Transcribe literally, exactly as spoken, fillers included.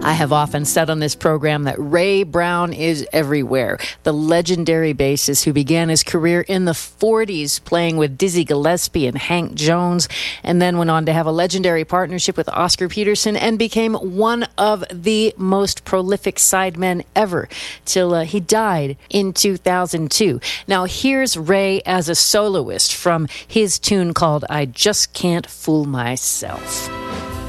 I have often said on this program that Ray Brown is everywhere. The legendary bassist who began his career in the forties playing with Dizzy Gillespie and Hank Jones, and then went on to have a legendary partnership with Oscar Peterson and became one of the most prolific sidemen ever till uh, he died in two thousand two. Now here's Ray as a soloist from his tune called I Just Can't Fool Myself.